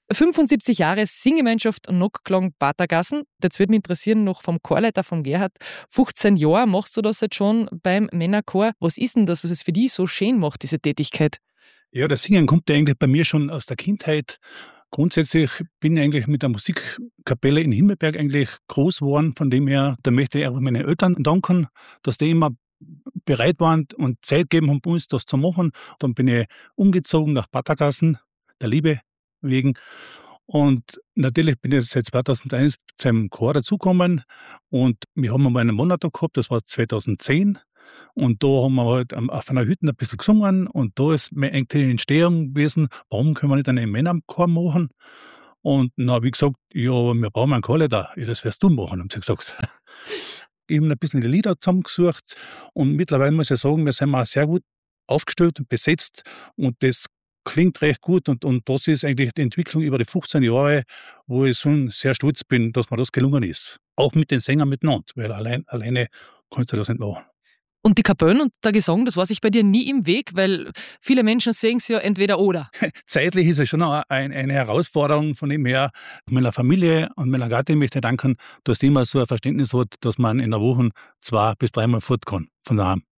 75 Jahre Singgemeinschaft Nocklang Patergassen. Jetzt würde mich interessieren, noch vom Chorleiter, vom Gerhard. 15 Jahre machst du das jetzt schon beim Männerchor. Was ist denn das, was es für dich so schön macht, diese Tätigkeit? Ja, das Singen kommt ja eigentlich bei mir schon aus der Kindheit. Grundsätzlich bin ich eigentlich mit der Musikkapelle in Himmelberg eigentlich groß geworden. Von dem her, da möchte ich auch meinen Eltern danken, dass die immer bereit waren und Zeit gegeben haben, uns das zu machen. Dann bin ich umgezogen nach Patergassen, der Liebe wegen. Und natürlich bin ich seit 2001 zum Chor dazugekommen. Und wir haben einmal einen Monat da gehabt, das war 2010. Und da haben wir halt auf einer Hütte ein bisschen gesungen. Und da ist mir eigentlich die Entstehung gewesen, warum können wir nicht einen Männerchor machen? Und dann habe ich gesagt, ja, wir brauchen einen Chorleiter. Ja, das wirst du machen, haben sie gesagt. Ich habe ein bisschen die Lieder zusammengesucht. Und mittlerweile muss ich sagen, wir sind auch sehr gut aufgestellt und besetzt. Und das klingt recht gut. Und das ist eigentlich die Entwicklung über die 15 Jahre, wo ich schon sehr stolz bin, dass mir das gelungen ist. Auch mit den Sängern miteinander, weil alleine kannst du das nicht machen. Und die Kapellen und der Gesang, das war sich bei dir nie im Weg, weil viele Menschen sehen es ja entweder oder. Zeitlich ist es schon eine Herausforderung. Von dem her, meiner Familie und meiner Gattin möchte ich danken, dass die immer so ein Verständnis hat, dass man in der Woche 2 bis 3 Mal fort kann von daheim.